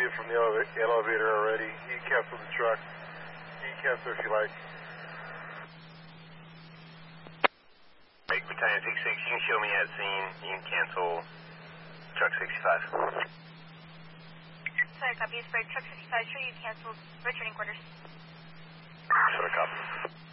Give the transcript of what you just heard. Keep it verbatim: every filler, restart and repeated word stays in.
you from the elevator, elevator already. You can cancel the truck. You can cancel if you like. Right, Battalion sixty-six, you can show me at scene. You can cancel truck sixty-five. Sorry, copy. For truck sixty-five, sure you canceled returning quarters. Sorry, copy.